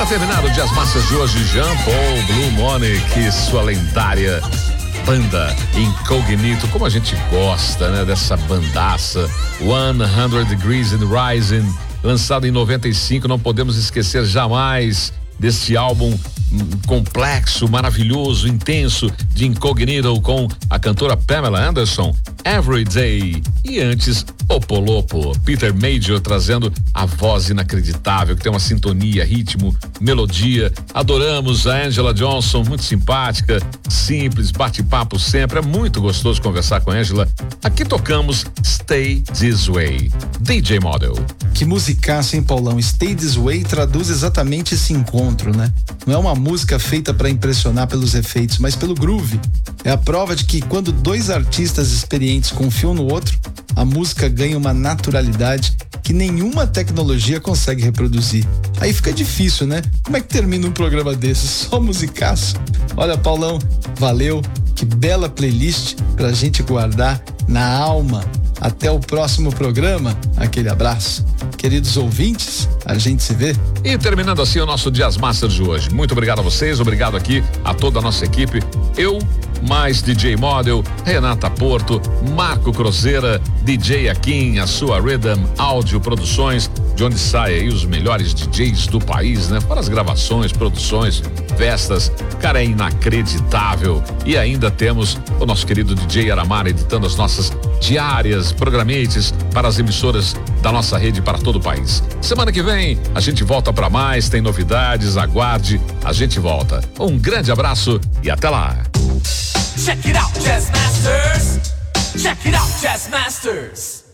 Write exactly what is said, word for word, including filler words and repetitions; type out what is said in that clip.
terminar o Jazz Masters de hoje, Jean Paul Blue Money, que sua lendária banda Incognito, como a gente gosta, né, dessa bandaça. cem Degrees and Rising, lançado em noventa e cinco, não podemos esquecer jamais deste álbum complexo, maravilhoso, intenso de Incognito, com a cantora Pamela Anderson, Every Day. E antes, Opolopo, Peter Major trazendo a voz inacreditável, que tem uma sintonia, ritmo, melodia. Adoramos a Angela Johnson, muito simpática, simples, bate-papo sempre. É muito gostoso conversar com a Angela. Aqui tocamos Stay This Way, D J Model. Que musicaço, hein, Paulão? Stay This Way traduz exatamente esse encontro, né? Não é uma música feita para impressionar pelos efeitos, mas pelo groove. É a prova de que quando dois artistas experientes confiam no outro, a música ganha uma naturalidade que nenhuma tecnologia consegue reproduzir. Aí fica difícil, né? Como é que termina um programa desse? Só musicaço? Olha, Paulão, valeu. Que bela playlist pra gente guardar na alma. Até o próximo programa. Aquele abraço. Queridos ouvintes, a gente se vê. E terminando assim o nosso Jazz Masters de hoje. Muito obrigado a vocês, obrigado aqui a toda a nossa equipe. Eu, mais D J Model, Renata Porto, Marco Cruzeira, D J Akin, a sua Rhythm Áudio Produções, de onde saem aí os melhores D Js do país, né? Para as gravações, produções, festas. Cara, é inacreditável. E ainda temos o nosso querido D J Aramar editando as nossas diárias, programetes para as emissoras da nossa rede para todo o país. Semana que vem a gente volta para mais, tem novidades, aguarde, a gente volta. Um grande abraço e até lá. Check it out, Jazz Masters. Check it out, Jazz Masters.